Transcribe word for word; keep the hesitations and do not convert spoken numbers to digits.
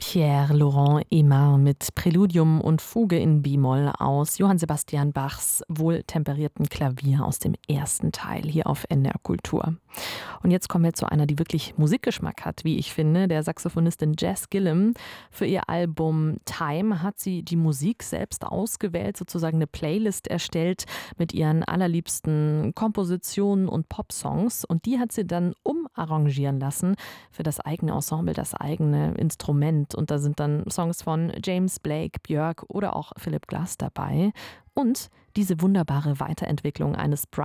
Pierre-Laurent Aimard mit Präludium und Fuge in b-Moll aus Johann Sebastian Bachs wohltemperierten Klavier aus dem ersten Teil hier auf N D R Kultur. Und jetzt kommen wir zu einer, die wirklich Musikgeschmack hat, wie ich finde, der Saxophonistin Jess Gillum. Für ihr Album Time hat sie die Musik selbst ausgewählt, sozusagen eine Playlist erstellt mit ihren allerliebsten Kompositionen und Popsongs. Und die hat sie dann umarrangieren lassen für das eigene Ensemble, das eigene Instrument. Und da sind dann Songs von James Blake, Björk oder auch Philip Glass dabei. Und diese wunderbare Weiterentwicklung eines